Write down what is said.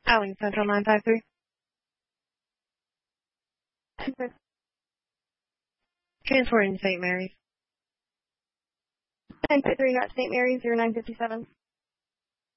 Alling Central 953. Transporting to St. Mary's. 953 got St. Mary's 0957.